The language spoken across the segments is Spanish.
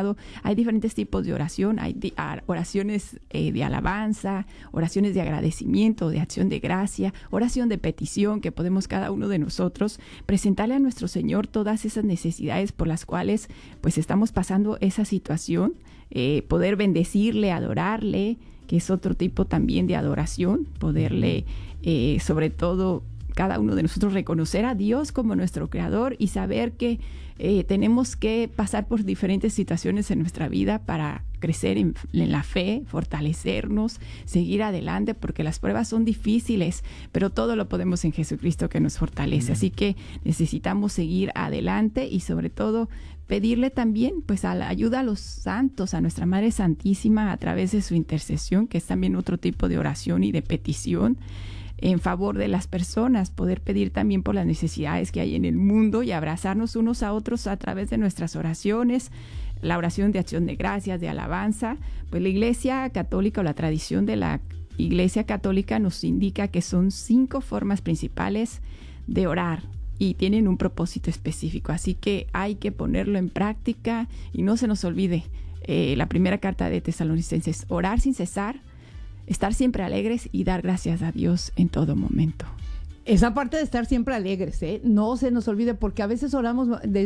mencionado, hay diferentes tipos de oración. Hay oraciones de alabanza, oraciones de agradecimiento, de acción de gracia, oración de petición, que podemos cada uno de nosotros presentarle a nuestro Señor todas esas necesidades por las cuales pues estamos pasando esa situación, poder bendecirle, adorarle, que es otro tipo también de adoración, poderle sobre todo cada uno de nosotros reconocer a Dios como nuestro creador y saber que tenemos que pasar por diferentes situaciones en nuestra vida para crecer en la fe, fortalecernos, seguir adelante, porque las pruebas son difíciles, pero todo lo podemos en Jesucristo que nos fortalece. Así que necesitamos seguir adelante y sobre todo pedirle también pues a la ayuda a los santos, a nuestra Madre Santísima a través de su intercesión, que es también otro tipo de oración y de petición en favor de las personas, poder pedir también por las necesidades que hay en el mundo y abrazarnos unos a otros a través de nuestras oraciones, la oración de acción de gracias, de alabanza. Pues la Iglesia Católica o la tradición de la Iglesia Católica nos indica que son 5 formas principales de orar y tienen un propósito específico, así que hay que ponerlo en práctica y no se nos olvide la primera carta de Tesalonicenses: orar sin cesar, estar siempre alegres y dar gracias a Dios en todo momento. Esa parte de estar siempre alegres, no se nos olvide, porque a veces oramos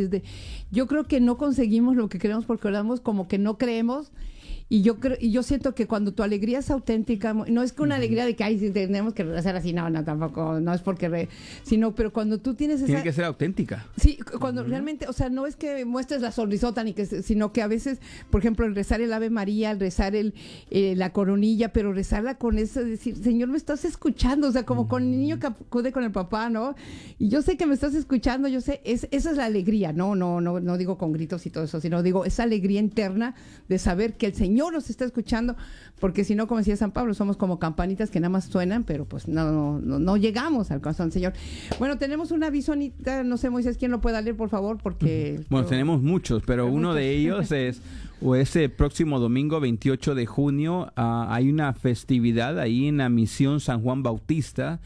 yo creo que no conseguimos lo que queremos porque oramos como que no creemos. Y yo siento que cuando tu alegría es auténtica, no es que una alegría de que ay, si tenemos que rezar así, no, tampoco, no es porque pero cuando tú tienes esa... Tiene que ser auténtica. Sí, cuando realmente, o sea, no es que muestres la sonrisota, sino que a veces, por ejemplo, el rezar el Ave María, el rezar la coronilla, pero rezarla con eso, decir, Señor, me estás escuchando, o sea, como con el niño que acude con el papá, ¿no? Y yo sé que me estás escuchando, yo sé, esa es la alegría, no digo con gritos y todo eso, sino digo, esa alegría interna de saber que el Señor nos está escuchando, porque si no, como decía San Pablo, somos como campanitas que nada más suenan, pero pues no llegamos al corazón del Señor. Bueno, tenemos un aviso, Anita, no sé, Moisés, ¿quién lo pueda leer, por favor? Porque... Bueno, tenemos muchos, pero uno de ellos es ese próximo domingo 28 de junio, hay una festividad ahí en la Misión San Juan Bautista,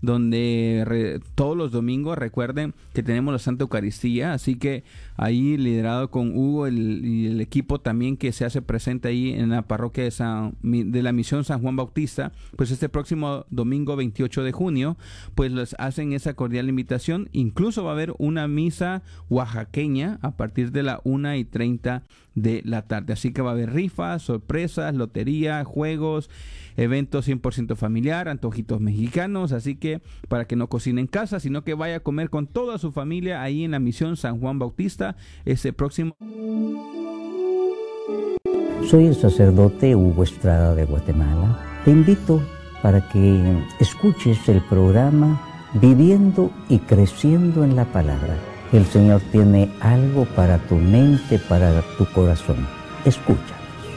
donde todos los domingos recuerden que tenemos la Santa Eucaristía, así que ahí liderado con Hugo y el equipo también que se hace presente ahí en la parroquia de la Misión San Juan Bautista, pues este próximo domingo 28 de junio, pues les hacen esa cordial invitación. Incluso va a haber una misa oaxaqueña a partir de la 1:30 de la tarde, así que va a haber rifas, sorpresas, lotería, juegos, eventos 100% familiar, antojitos mexicanos, así que para que no cocine en casa, sino que vaya a comer con toda su familia ahí en la Misión San Juan Bautista ese próximo. Soy el sacerdote Hugo Estrada de Guatemala. Te invito para que escuches el programa Viviendo y Creciendo en la Palabra. El Señor tiene algo para tu mente, para tu corazón. Escucha.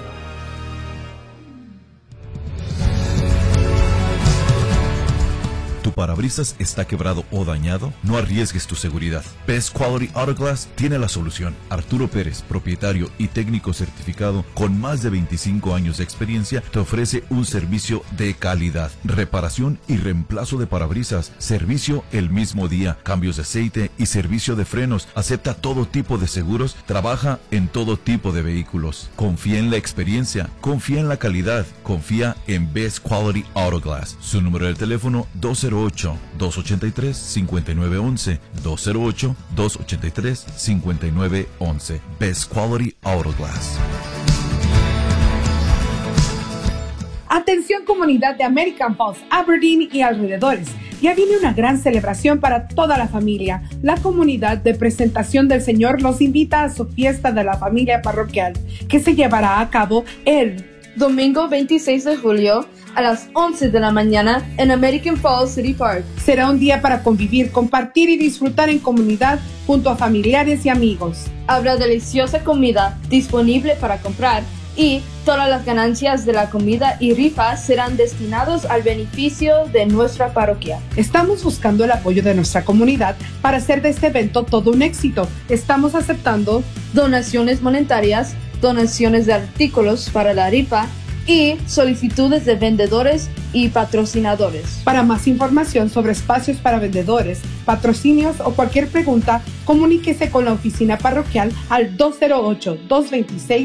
¿Tu parabrisas está quebrado o dañado? No arriesgues tu seguridad. Best Quality Auto Glass tiene la solución. Arturo Pérez, propietario y técnico certificado con más de 25 años de experiencia, te ofrece un servicio de calidad. Reparación y reemplazo de parabrisas. Servicio el mismo día. Cambios de aceite y servicio de frenos. Acepta todo tipo de seguros. Trabaja en todo tipo de vehículos. Confía en la experiencia. Confía en la calidad. Confía en Best Quality Auto Glass. Su número de teléfono 208-283-5911, 208-283-5911. Best Quality Auto Glass. Atención, comunidad de American Falls, Aberdeen y alrededores. Ya viene una gran celebración para toda la familia. La comunidad de Presentación del Señor los invita a su fiesta de la familia parroquial, que se llevará a cabo el domingo 26 de julio a las 11 de la mañana en American Falls City Park. Será un día para convivir, compartir y disfrutar en comunidad junto a familiares y amigos. Habrá deliciosa comida disponible para comprar y todas las ganancias de la comida y rifas serán destinados al beneficio de nuestra parroquia. Estamos buscando el apoyo de nuestra comunidad para hacer de este evento todo un éxito. Estamos aceptando donaciones monetarias, donaciones de artículos para la rifa y solicitudes de vendedores y patrocinadores. Para más información sobre espacios para vendedores, patrocinios o cualquier pregunta, comuníquese con la oficina parroquial al 208-226